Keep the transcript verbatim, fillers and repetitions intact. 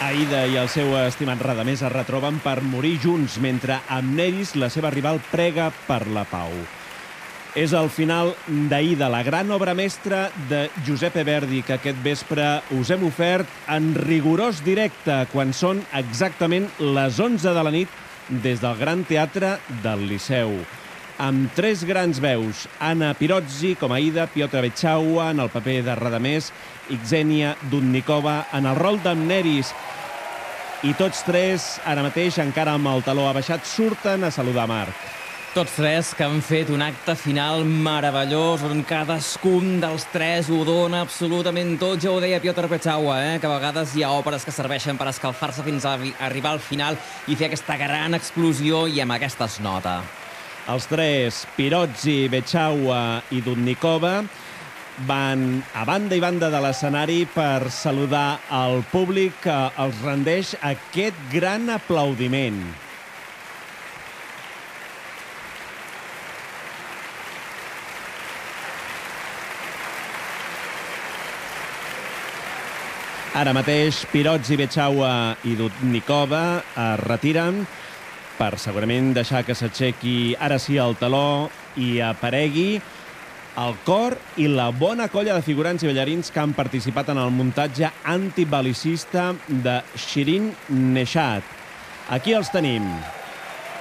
Aida i el seu estimat Radamés es retroben per morir junts, mentre Amneris, la seva rival, prega per la pau. És el final d'Aida, la gran obra mestra de Giuseppe Verdi, que aquest vespre us hem ofert en rigorós directe, quan són exactament les onze de la nit, des del Gran Teatre del Liceu. Amb tres grans veus, Anna Pirozzi com a Aida, Piotr Bečaua en el paper de Radamés i Xenia Dudnikova en el rol d'Amneris. I tots tres, ara mateix, encara amb el taló abaixat, surten a saludar Marc. Tots tres que han fet un acte final meravellós on cadascun dels tres ho dona absolutament tot. Ja ho deia Piotr Bečaua, eh? que a vegades hi ha òperes que serveixen per escalfar-se fins a arribar al final i fer aquesta gran explosió, i amb aquesta es nota. Els tres, Pirozzi, Bečaua i Dudnikova, van a banda i banda de l'escenari per saludar el públic que els rendeix aquest gran aplaudiment. Ara mateix, Pirozzi, Bečaua i Dudnikova es retiren per segurament deixar que s'aixequi ara sí el taló i aparegui el cor i la bona colla de figurants i ballarins que han participat en el muntatge antibelicista de Shirin Neshat. Aquí els tenim.